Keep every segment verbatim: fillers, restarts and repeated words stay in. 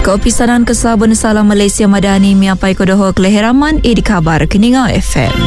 Keopisanan Kesabun Salam Malaysia Madani miapai kodoho keleheraman i di kabar Keningau F M.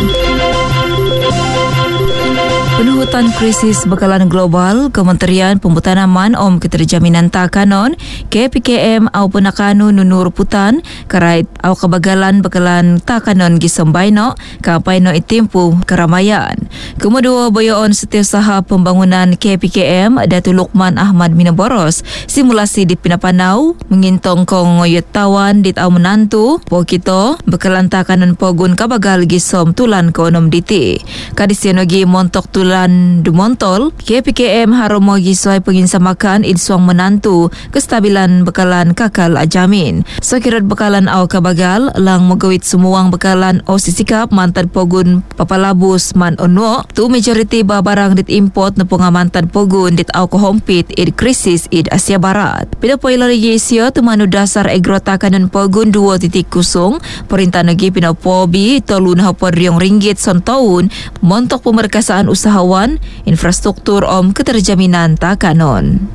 Penuhutan krisis bekalan global, Kementerian Pembutanaman Om Keterjaminan Takanon, K P K M au penakanu nunur putan, karait au kebagalan bekalan Takanon gisombaino, kapaino itimpu keramaian. Kemudian boyoon setiausaha pembangunan K P K M, Datuk Luqman Ahmad Minaboros, simulasi di Pinapanau, mengintong kong ngoyot tawan dit au menantu, pokito, bekalan Takanon pogun kabagal gisom tulan konom diti. Kadisianogi montok tulan Bulan Dumontol, K P K M harum mogiswai penginsamakan idsuang menantu kestabilan bekalan kakal ajamin. Sakirat bekalan au kabagal lang megawit sumuang bekalan o sisikap mantan pogun papalabus man onwo tu majority babarang dit import na punga mantan pogun dit au kohompit id krisis id Asia Barat. Pinapoy lagi isyo tumanu dasar egrotakan pogun dua titik kusung perintah nagi pinapobi tolun hapon riong ringgit son taun montok pemerkasaan usaha infrastruktur Om Keterjaminan Takanon.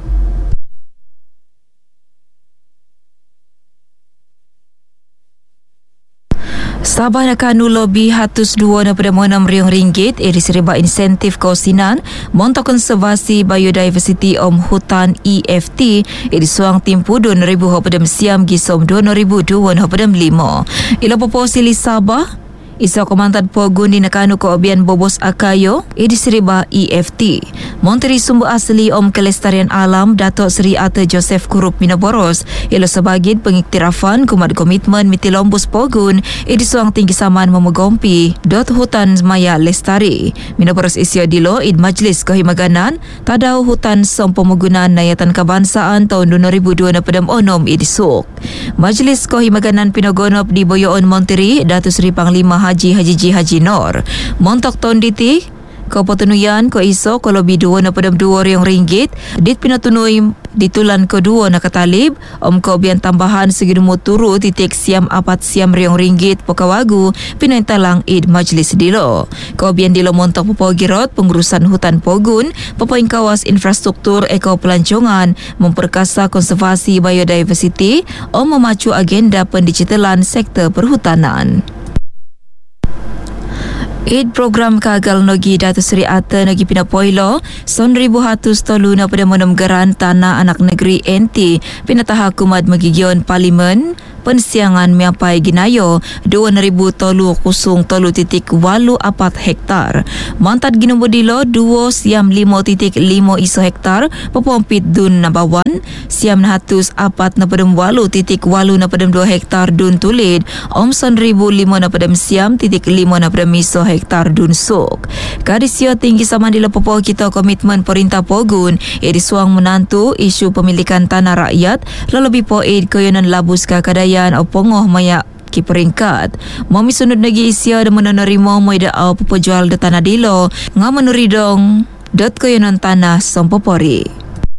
Sabah nakanu lobi hatus dua na pada enam riong ringgit iri seriba insentif kausinan montok konservasi biodiversity Om Hutan E F T iri suang timpu dua ribu pada siam gisom dua ribu dua pada lima. Ila proposili Sabah Isa Komandan Pogun di nakanu ko obian bobos akayo idi seriba E F T. Menteri Sumber Asli Om Kelestarian Alam Datuk Seri Ata Joseph Kurup Minaboros ialah sebagai pengiktirafan kumat komitmen mitilombus Pogun idi suang tinggi saman memegompi dot hutan maya lestari. Minaboros isio dilo id Majlis Kehimaganan tadau hutan som pemegunaan nayatan kebangsaan tahun dua ribu dua pada onom idi suk. Majlis Kehimaganan pinogonop di boyoon Menteri Datuk Seri Panglima Haji Haji Ji Haji Nor. Montok tahun diti kepetunuyan ko iso ko lobi dua na padam dua riong ringgit dit pinatunui ditulan kedua na katalib om ko bian tambahan segidumu turu titik siam apat siam riong ringgit pokawagu pinaintalang id majlis dilo. Ko bian dilo montok popogirot pengurusan hutan pogun pepoing kawas infrastruktur eko pelancongan memperkasa konservasi biodiversity om memacu agenda pendigitalan sektor perhutanan. Id program kagal nogi Datuk Seri Ata nogi pinapoilo son ribu hatus tolu na pada menemgeran tanah anak negeri N T pinataha kumad magigion parlimen pensiangan miapai ginayo dua ribu tolu kusung tolu titik walu apat hektar. Mantad ginumbudilo dua siam limo titik limo iso hektar pepompit dun nabawan siam nahatus apat na padam walu titik walu na padam dua hektar dun tulid omson ribu limo na padam siam titik limo na padam iso hektar dun suk. Kadisio tinggi samandila popo kita komitmen perintah Pogun ia disuang menantu isu pemilikan tanah rakyat lalabi poid koyonan labus kakadaya o pongoh maya ki peringkat. Mami sunod nagi isya dan menerima moida au pejual de tanah dilo nga menuridong dot koyonan tanah sompopori.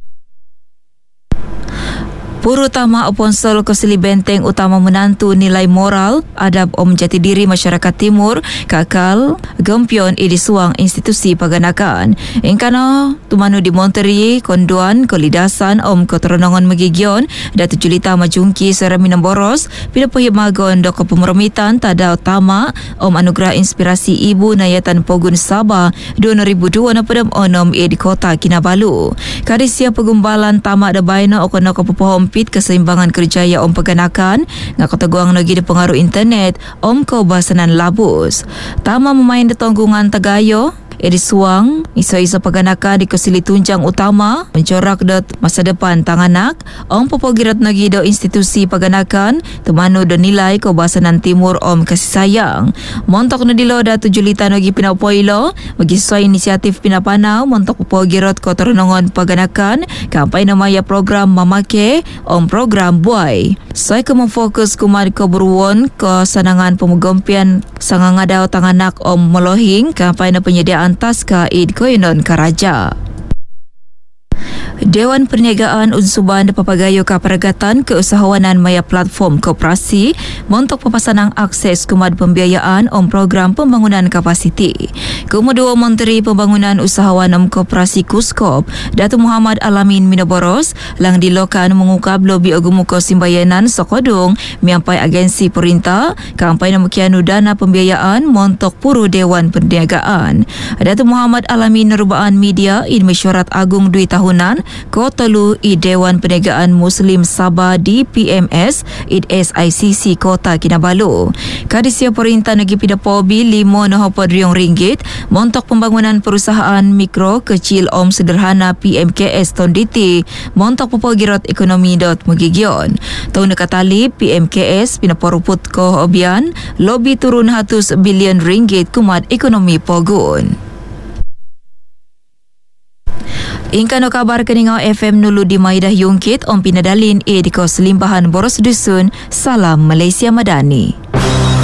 Purutama Oponsol Kosili Benteng utama menantu nilai moral adab Om Jati Diri Masyarakat Timur kakal gempion idi suang institusi paganakan. Engkano tumanu di Monteri konduan kolidasan Om Keterenongan Megigion Datuk Julita Majungki Sera Minamboros pinapuhi magon doko pemeromitan tada utama Om Anugerah Inspirasi Ibu Nayatan Pogun Sabah dua ribu dua na pada onom di Kota Kinabalu. Kadisia pegumbalan tamak dabaino okonoko pepohom keseimbangan kerjaya Om Peganakan nga keteguang nagi di pengaruh internet Om Kaubasanan Labus. Tama memain di tonggungan Tagayo Edi suang iso-iso paganakan di Kosili Tunjang Utama mencorak dot masa depan tanganak Om popogirat nagi do institusi paganakan temanu do nilai Kaubasanan Timur Om Kasih Sayang. Montok na dilo Datuk Julita nagi pinapoilo magisway inisiatif pinapanau montok popogirat ko Terenongan paganakan kampay na maya program mamake Om program buay. Soy ko memfokus kumad ko beruwon ko sanangan pemugompian sangangadaw tanganak Om Melohing kampay na penyediaan taska id koinon karaja. Dewan Perniagaan Unsuban Papagayo Kaperagatan Keusahawanan Maya Platform Koperasi montok pepasanang akses kumad pembiayaan om program pembangunan kapasiti. Kemudian Menteri Pembangunan Usahawan om Koperasi Kuskop, Datuk Muhammad Alamin Minaboros, lang dilokan mengungkap lobi ogumuko simbayanan Sokodong miampai agensi perintah kampai namukianu dana pembiayaan montok puru Dewan Perniagaan. Datuk Muhammad Alamin nerubaan media in mesyuarat agung dui tahunan Ko telu i Dewan Perniagaan Muslim Sabah di P M S id S I C C Kota Kinabalu. Kadisia perintah negeri Pidapobi lima nohopod riong ringgit montok pembangunan perusahaan mikro kecil om sederhana P M K S Tonditi montok popogirot ekonomi dot megigion. Tahun dekatali P M K S pinaporuput ko obian lobi turun hatus bilion ringgit kumad ekonomi pogun. Ingkano kabar keningau F M nulu di Maidah Yungkit om pinadalin e di kos limbahan Boros Dusun. Salam Malaysia Madani.